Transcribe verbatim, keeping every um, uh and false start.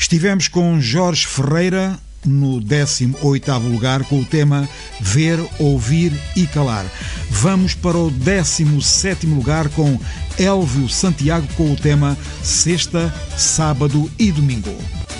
Estivemos com Jorge Ferreira no décimo oitavo lugar com o tema Ver, Ouvir e Calar. Vamos para o décimo sétimo lugar com Elvio Santiago com o tema Sexta, Sábado e Domingo.